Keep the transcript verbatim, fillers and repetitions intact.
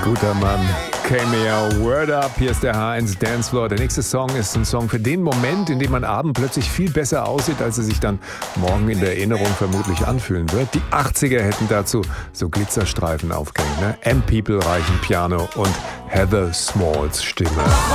Guter Mann. Cameo, Word Up, hier ist der H eins Dancefloor. Der nächste Song ist ein Song für den Moment, in dem man abend plötzlich viel besser aussieht, als er sich dann morgen in der Erinnerung vermutlich anfühlen wird. Die achtziger hätten dazu so Glitzerstreifen aufgehängt. Ne? M-People reichen Piano und Heather Smalls Stimme.